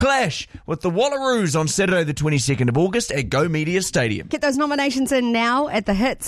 clash with the Wallaroos on Saturday the 22nd of August at Go Media Stadium. Get those nominations in now at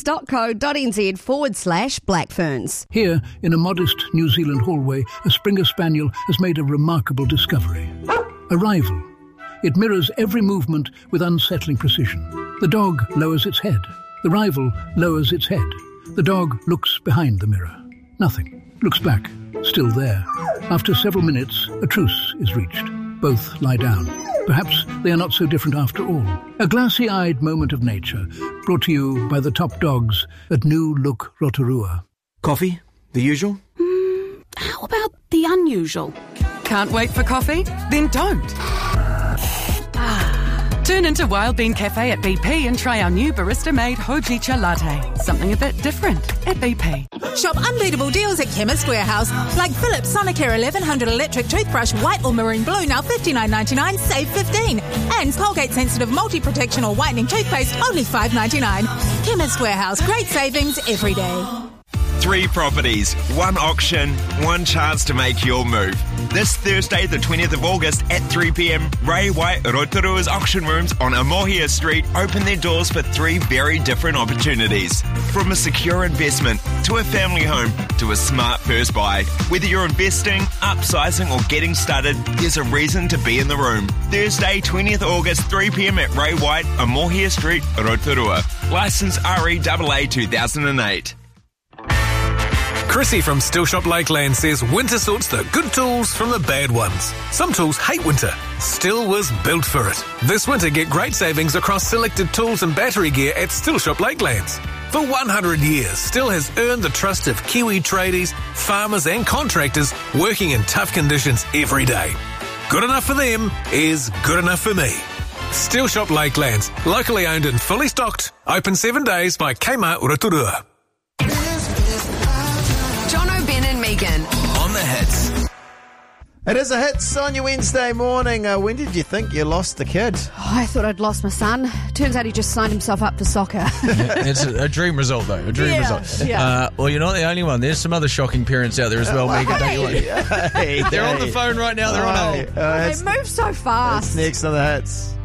thehits.co.nz/Blackferns. Here, in a modest New Zealand hallway, a Springer Spaniel has made a remarkable discovery. A rival. It mirrors every movement with unsettling precision. The dog lowers its head. The rival lowers its head. The dog looks behind the mirror. Nothing. Looks back. Still there. After several minutes, a truce is reached. Both lie down. Perhaps they are not so different after all. A glassy-eyed moment of nature, brought to you by the top dogs at New Look Rotorua. Coffee? The usual? How about the unusual? Can't wait for coffee? Then don't. Turn into Wild Bean Cafe at BP and try our new barista-made Hojicha Latte. Something a bit different at BP. Shop unbeatable deals at Chemist Warehouse, like Philips Sonicare 1100 electric toothbrush, white or maroon blue, now $59.99, save $15. And Colgate Sensitive Multi-Protection or Whitening Toothpaste, only $5.99. Chemist Warehouse, great savings every day. 3 properties, 1 auction, 1 chance to make your move. This Thursday, the 20th of August at 3 p.m, Ray White Rotorua's auction rooms on Amohia Street open their doors for 3 very different opportunities. From a secure investment, to a family home, to a smart first buy. Whether you're investing, upsizing or getting started, there's a reason to be in the room. Thursday, 20th August, 3 p.m. at Ray White, Amohia Street, Rotorua. Licence REAA 2008. Chrissy from Still Shop Lakeland says winter sorts the good tools from the bad ones. Some tools hate winter. Still was built for it. This winter, get great savings across selected tools and battery gear at Still Shop Lakelands. For 100 years, Still has earned the trust of Kiwi tradies, farmers and contractors working in tough conditions every day. Good enough for them is good enough for me. Still Shop Lakelands, locally owned and fully stocked. Open 7 days by Kmart Rotorua. Megan on the hits. It is a hits on your Wednesday morning. When did you think you lost the kid? I thought I'd lost my son. Turns out he just signed himself up for soccer. It's a dream result, though. A dream result. Yeah. Well, you're not the only one. There's some other shocking parents out there as well, Megan. Don't you worry. They're on the phone right now. They're on hold. They move so fast. It's next on the hits.